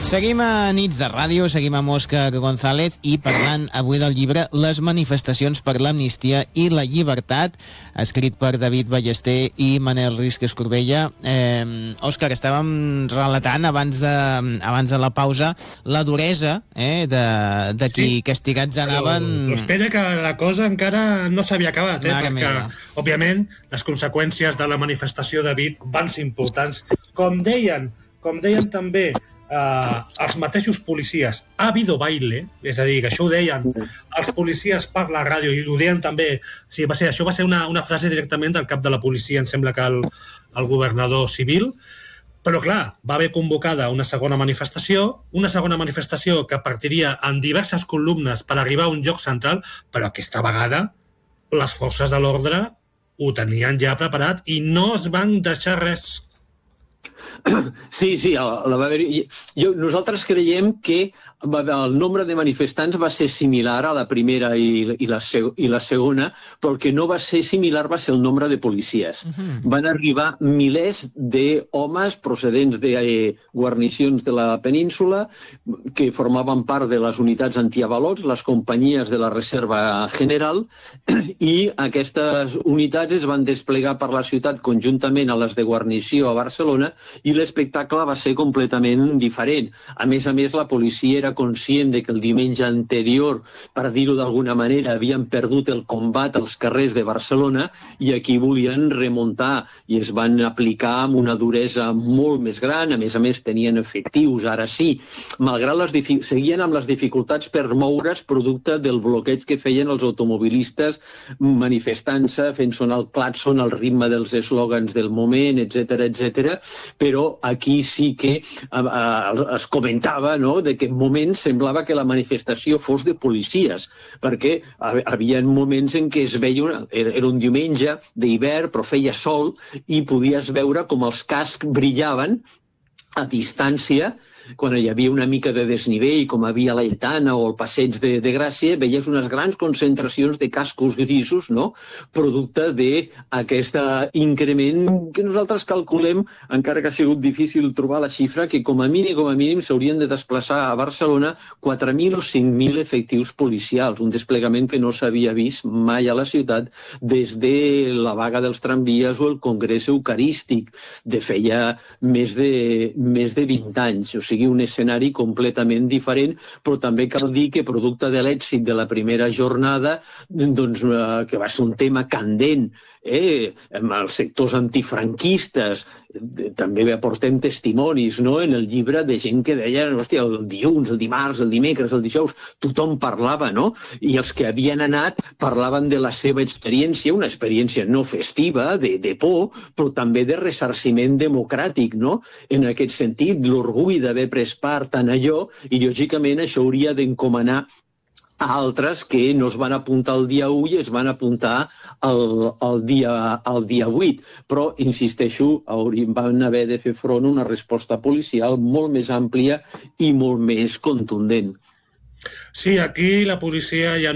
Seguim a Nits de Ràdio, seguim amb Òscar González i parlant avui del llibre Les manifestacions per l'amnistia i la llibertat, escrit per David Ballester i Manel Risques Corbella. Òscar, estàvem relatant abans de la pausa la duresa de qui castigats anaven... Però espera que la cosa encara no s'havia acabat, perquè, òbviament, les conseqüències de la manifestació de Vic van ser importants. Com deien també els mateixos policies, ha habido baile, és a dir, que això ho deien els policies per la ràdio, i ho deien també, això va ser una frase directament del cap de la policia, em sembla que el governador civil, però clar, va haver convocada una segona manifestació que partiria en diverses columnes per arribar a un lloc central, però aquesta vegada les forces de l'ordre ho tenien ja preparat i no es van deixar res. Sí, la va haver-hi. Nosaltres creiem que el nombre de manifestants va ser similar a la primera i la segona, però el que no va ser similar va ser el nombre de policies. Van arribar milers d'homes procedents de guarnicions de la península que formaven part de les unitats antiavalots, les companyies de la Reserva General, i aquestes unitats es van desplegar per la ciutat conjuntament a les de guarnició a Barcelona, i l'espectacle va ser completament diferent. A més, la policia era conscient de que el diumenge anterior, per dir-ho d'alguna manera, havien perdut el combat als carrers de Barcelona i aquí volien remuntar i es van aplicar amb una duresa molt més gran. A més, tenien efectius, ara sí. Malgrat seguien amb les dificultats per moure's producte del bloqueig que feien els automobilistes manifestant-se, fent sonar el clàxon al ritme dels eslògans del moment, etc. Però aquí sí que es comentava de que en moments semblava que la manifestació fos de policies, perquè hi havia moments en què es veia, era un diumenge d'hivern, però feia sol, i podies veure com els cascs brillaven a distància. Quan hi havia una mica de desnivell, com havia a la Lletana o el Passeig de Gràcia, veies unes grans concentracions de cascos grisos, producte d'aquest increment que nosaltres calculem, encara que ha sigut difícil trobar la xifra, que com a mínim s'haurien de desplaçar a Barcelona 4.000 o 5.000 efectius policials, un desplegament que no s'havia vist mai a la ciutat des de la vaga dels tramvies o el Congrés Eucarístic de feia més de 20 anys. O sigui, un escenari completament diferent, però també cal dir que producte de l'èxit de la primera jornada, que va ser un tema candent amb els sectors antifranquistes, també aportem testimonis en el llibre de gent que deia, hòstia, el dilluns, el dimarts, el dimecres, el dijous, tothom parlava, i els que havien anat parlaven de la seva experiència, una experiència no festiva, de por, però també de ressarciment democràtic, en aquest sentit, l'orgull d'haver pres part en allò, i lògicament això hauria d'encomanar a altres que no es van apuntar el dia 1 i es van apuntar el dia 8. Però, insisteixo, van haver de fer front a una resposta policial molt més àmplia i molt més contundent. Sí, aquí la policia ja